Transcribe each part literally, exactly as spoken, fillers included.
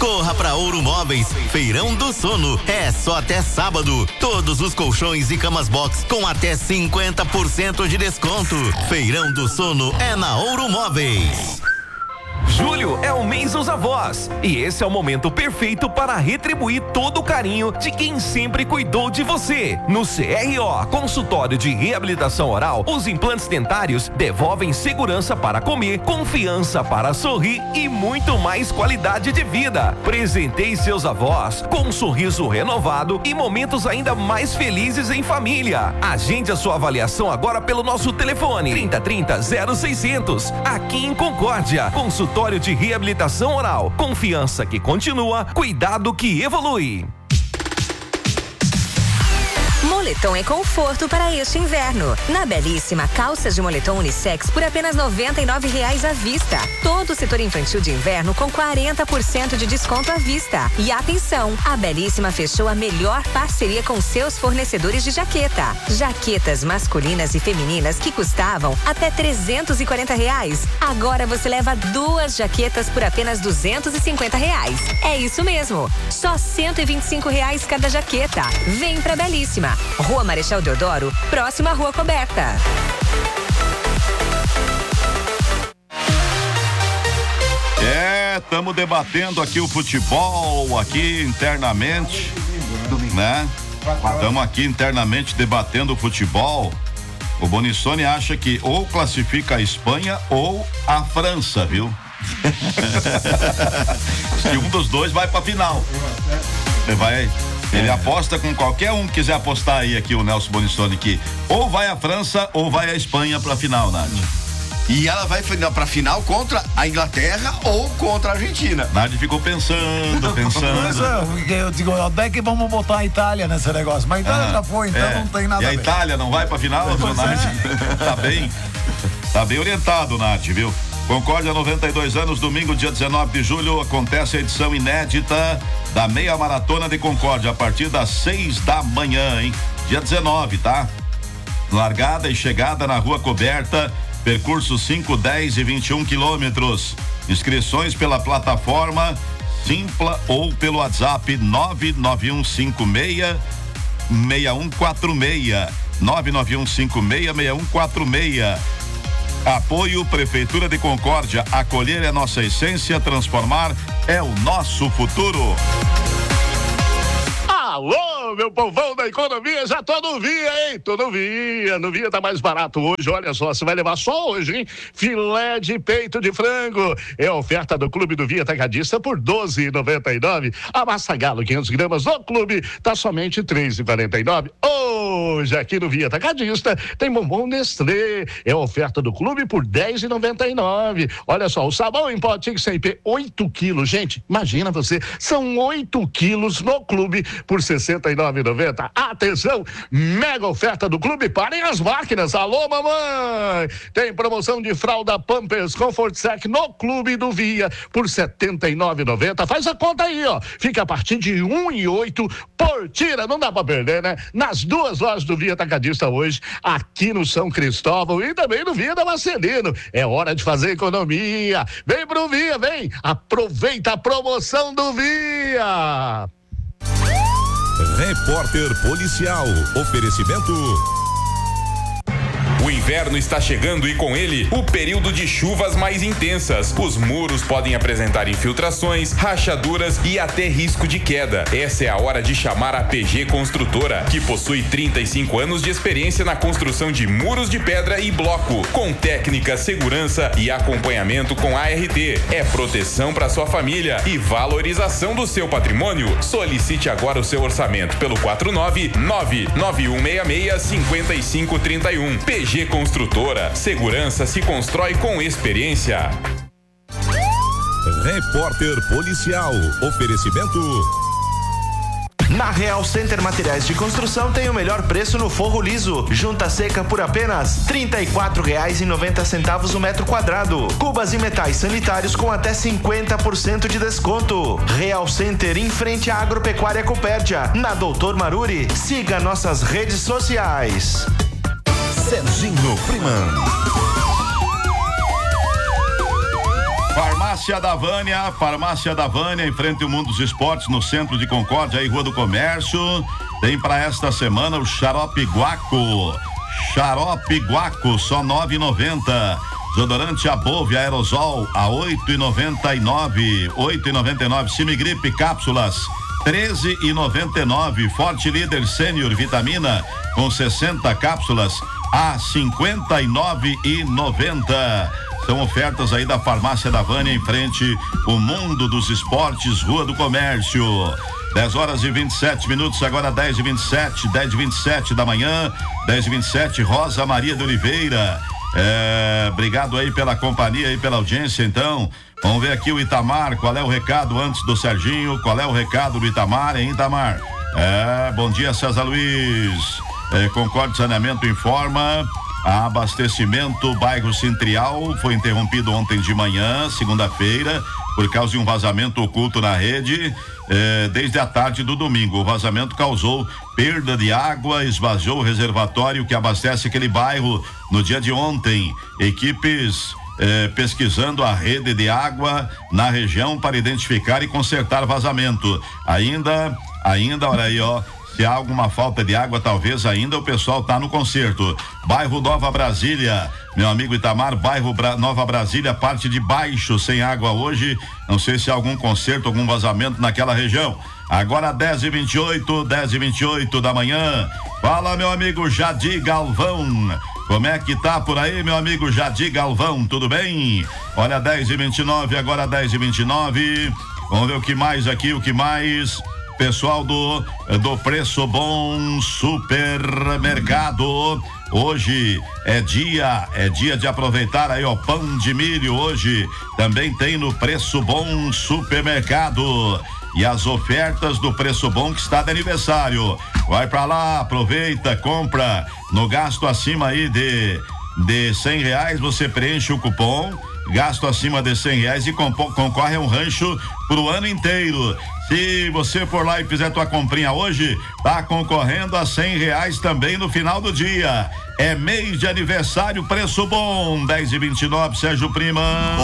Corra pra Ouro Móveis, Feirão do Sono. É só até sábado. Todos os colchões e camas box com até cinquenta por cento de desconto. Feirão do Sono é na Ouro Móveis. Julho é o mês dos avós e esse é o momento perfeito para retribuir todo o carinho de quem sempre cuidou de você. No C R O, Consultório de Reabilitação Oral, os implantes dentários devolvem segurança para comer, confiança para sorrir e muito mais qualidade de vida. Presenteie seus avós com um sorriso renovado e momentos ainda mais felizes em família. Agende a sua avaliação agora pelo nosso telefone trinta trinta zero seiscentos. Aqui em Concórdia, Consultório de Reabilitação Oral. Confiança que continua, cuidado que evolui. Moletom é conforto para este inverno. Na Belíssima, calças de moletom unissex por apenas noventa e nove reais à vista. Todo o setor infantil de inverno com quarenta por cento de desconto à vista. E atenção, a Belíssima fechou a melhor parceria com seus fornecedores de jaqueta. Jaquetas masculinas e femininas que custavam até trezentos e quarenta reais. Agora você leva duas jaquetas por apenas duzentos e cinquenta reais. É isso mesmo, só cento e vinte e cinco reais cada jaqueta. Vem pra Belíssima. Rua Marechal Deodoro, próxima à Rua Coberta. É, estamos debatendo aqui o futebol, aqui internamente, né? Estamos aqui internamente debatendo o futebol. O Bonissoni acha que ou classifica a Espanha ou a França, viu? Se um dos dois vai pra final. Você vai... Ele aposta com qualquer um que quiser apostar aí aqui, o Nelson Bonissoni, que ou vai a França ou vai a Espanha pra final, Nath. E ela vai pra final contra a Inglaterra ou contra a Argentina. Nath ficou pensando, pensando. Mas eu digo, onde é que vamos botar a Itália nesse negócio? Mas a Itália ah, já foi, então é. não tem nada e a ver. E a Itália não vai pra final, Nath? É. Tá bem, tá bem orientado, Nath, viu? Concórdia, noventa e dois anos, domingo, dia dezenove de julho, acontece a edição inédita da Meia Maratona de Concórdia, a partir das seis da manhã, hein? Dia dezenove, tá? Largada e chegada na Rua Coberta, percurso cinco, dez e vinte e um quilômetros. Inscrições pela plataforma Simpla ou pelo WhatsApp nove nove um cinco seis, seis um quatro seis, nove nove um cinco seis, seis um quatro seis. Apoio Prefeitura de Concórdia. Acolher é nossa essência, transformar é o nosso futuro. Alô, meu povão da economia, já tô no Via, hein? Tô no Via, no Via tá mais barato hoje, olha só, você vai levar só hoje, hein? Filé de peito de frango, é a oferta do Clube do Via Atacadista por doze reais e noventa e nove centavos. A massa galo, quinhentos gramas no Clube, tá somente três reais e quarenta e nove centavos. Hoje aqui no Via Atacadista tem bombom Nestlé, é a oferta do Clube por dez reais e noventa e nove centavos. Olha só, o sabão em pó Tic cem P, oito quilos, gente, imagina você, são oito quilos no Clube por sessenta e nove reais e noventa centavos. Atenção, mega oferta do Clube, parem as máquinas. Alô, mamãe! Tem promoção de fralda Pampers Comfort Sec no Clube do Via por setenta e nove reais e noventa centavos. Faz a conta aí, ó. Fica a partir de um e oito por tira, não dá pra perder, né? Nas duas lojas do Via Atacadista hoje, aqui no São Cristóvão e também no Via da Marcelino. É hora de fazer economia. Vem pro Via, vem! Aproveita a promoção do Via! Repórter Policial. Oferecimento. O inverno está chegando e com ele o período de chuvas mais intensas. Os muros podem apresentar infiltrações, rachaduras e até risco de queda. Essa é a hora de chamar a P G Construtora, que possui trinta e cinco anos de experiência na construção de muros de pedra e bloco, com técnica, segurança e acompanhamento com A R T. É proteção para sua família e valorização do seu patrimônio. Solicite agora o seu orçamento pelo quatro nove nove nove um seis seis cinco cinco três um. P G Construtora. Segurança se constrói com experiência. Repórter Policial. Oferecimento. Na Real Center Materiais de Construção tem o melhor preço no forro liso. Junta seca por apenas trinta e quatro reais e noventa centavos o metro quadrado. Cubas e metais sanitários com até cinquenta por cento de desconto. Real Center em frente à Agropecuária Copérdia, na Doutor Maruri. Siga nossas redes sociais. Serginho Freeman. Farmácia Farmácia da Vânia, Farmácia da Vânia, em frente ao Mundo dos Esportes, no centro de Concórdia, aí Rua do Comércio. Tem para esta semana o Xarope Guaco. Xarope Guaco, só nove e noventa. Desodorante Above Aerosol a oito e noventa e nove. oito e noventa e nove. Simigripe Cápsulas treze e noventa e nove. Forte Líder Sênior Vitamina com sessenta cápsulas a cinquenta e nove e noventa. São ofertas aí da Farmácia da Vânia, em frente ao Mundo dos Esportes, Rua do Comércio. dez horas e vinte e sete minutos, agora dez e vinte e sete, dez e vinte e sete da manhã, dez e vinte e sete, Rosa Maria de Oliveira. É, obrigado aí pela companhia e pela audiência, então. Vamos ver aqui o Itamar, qual é o recado antes do Serginho, qual é o recado do Itamar, hein, Itamar? É, bom dia, César Luiz. É, Concorde Saneamento informa. Abastecimento bairro Central foi interrompido ontem de manhã, segunda-feira, por causa de um vazamento oculto na rede, eh, desde a tarde do domingo. O vazamento causou perda de água, esvaziou o reservatório que abastece aquele bairro no dia de ontem. Equipes eh, pesquisando a rede de água na região para identificar e consertar vazamento. Ainda, ainda, olha aí, ó. Se há alguma falta de água, talvez ainda o pessoal tá no conserto. Bairro Nova Brasília, meu amigo Itamar, bairro Bra- Nova Brasília, parte de baixo, sem água hoje. Não sei se há algum conserto, algum vazamento naquela região. Agora dez e vinte e oito, dez e vinte e oito da manhã. Fala, meu amigo Jadi Galvão. Como é que tá por aí, meu amigo Jadi Galvão? Tudo bem? Olha, dez e vinte e nove, agora dez e vinte e nove. Vamos ver o que mais aqui, o que mais. Pessoal do do Preço Bom Supermercado, hoje é dia, é dia de aproveitar aí o pão de milho. Hoje também tem no Preço Bom Supermercado e as ofertas do Preço Bom que está de aniversário. Vai pra lá, aproveita, compra no gasto acima aí de de cem reais, você preenche o cupom. Gasto acima de cem reais e compo, concorre a um rancho pro ano inteiro. Se você for lá e fizer tua comprinha hoje, tá concorrendo a cem reais também no final do dia. É mês de aniversário, Preço Bom. dez e vinte e nove, Sérgio Prima.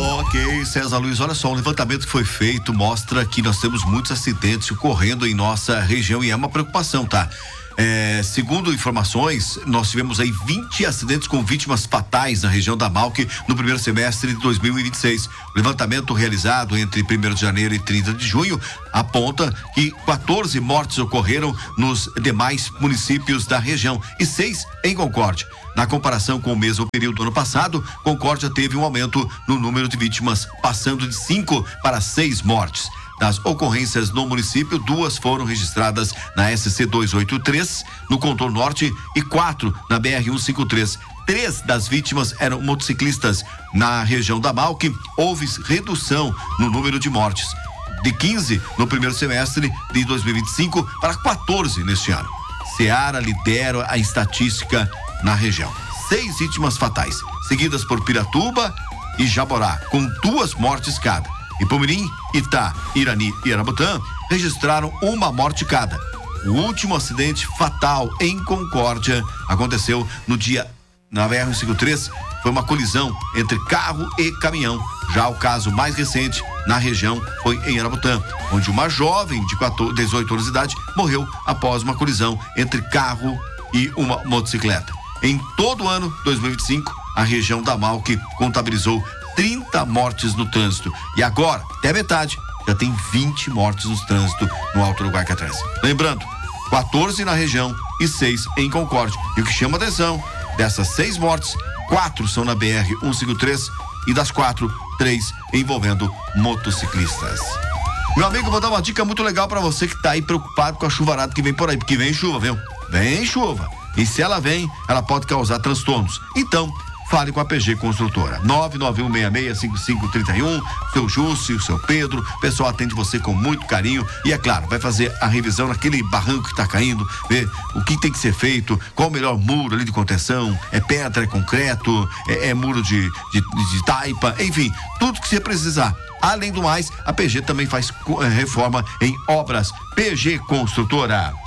Ok, César Luiz, olha só, o levantamento que foi feito mostra que nós temos muitos acidentes ocorrendo em nossa região e é uma preocupação, tá? É, segundo informações, nós tivemos aí vinte acidentes com vítimas fatais na região da Malc no primeiro semestre de dois mil e vinte e seis. O levantamento realizado entre primeiro de janeiro e trinta de junho aponta que quatorze mortes ocorreram nos demais municípios da região e seis em Concórdia. Na comparação com o mesmo período do ano passado, Concórdia teve um aumento no número de vítimas, passando de cinco para seis mortes. Das ocorrências no município, duas foram registradas na S C duzentos e oitenta e três, no Contorno Norte, e quatro na B R cento e cinquenta e três. Três das vítimas eram motociclistas. Na região da Malc, houve redução no número de mortes, de quinze no primeiro semestre de dois mil e vinte e cinco para quatorze neste ano. Ceará lidera a estatística na região. Seis vítimas fatais, seguidas por Piratuba e Jaborá, com duas mortes cada. Ipomirim, Itá, Irani e Arabutã registraram uma morte cada. O último acidente fatal em Concórdia aconteceu no dia na B R cento e cinquenta e três, foi uma colisão entre carro e caminhão. Já o caso mais recente na região foi em Arabutã, onde uma jovem de dezoito anos de idade morreu após uma colisão entre carro e uma motocicleta. Em todo o ano dois mil e vinte e cinco, a região da Malc contabilizou trinta mortes no trânsito. E agora, até metade, já tem vinte mortes no trânsito no Alto Uruguai Catrense. Lembrando, quatorze na região e seis em Concórdia. E o que chama atenção, dessas seis mortes, quatro são na B R cento e cinquenta e três e das quatro, três envolvendo motociclistas. Meu amigo, vou dar uma dica muito legal pra você que tá aí preocupado com a chuvarada que vem por aí, porque vem chuva, viu? Vem chuva. E se ela vem, ela pode causar transtornos. Então, fale com a P G Construtora. nove nove um seis seis cinco cinco três um, seu Júcio, o seu Pedro, o pessoal atende você com muito carinho e, é claro, vai fazer a revisão naquele barranco que está caindo, ver o que tem que ser feito, qual o melhor muro ali de contenção, é pedra, é concreto, é, é muro de, de, de taipa, enfim, tudo que você precisar. Além do mais, a P G também faz reforma em obras. P G Construtora.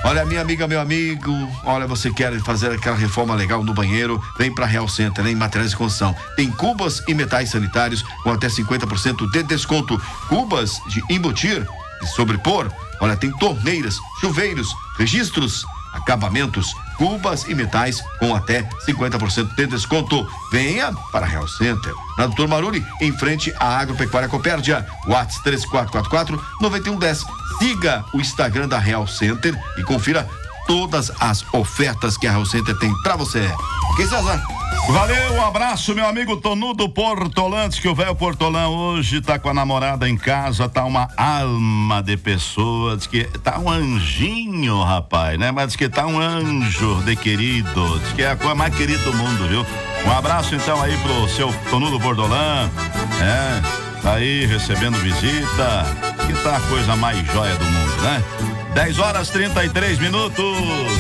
Olha, minha amiga, meu amigo, olha, você quer fazer aquela reforma legal no banheiro, vem pra Real Center, em materiais de construção. Tem cubas e metais sanitários com até cinquenta por cento de desconto. Cubas de embutir e sobrepor. Olha, tem torneiras, chuveiros, registros, acabamentos, cubas e metais com até cinquenta por cento de desconto. Venha para a Real Center, na doutor Maruli, em frente à Agropecuária Copérdia. WhatsApp três quatro quatro quatro, nove um um zero. Siga o Instagram da Real Center e confira todas as ofertas que a Real Center tem pra você. Ok, César? Valeu, um abraço, meu amigo Tonudo Portolã. Diz que o velho Portolã hoje tá com a namorada em casa, tá uma alma de pessoa. Diz que tá um anjinho, rapaz, né? Mas diz que tá um anjo de querido. Diz que é a coisa mais querida do mundo, viu? Um abraço então aí pro seu Tonudo Portolã. É, tá aí recebendo visita. Que tá a coisa mais jóia do mundo, né? dez horas e trinta e três minutos.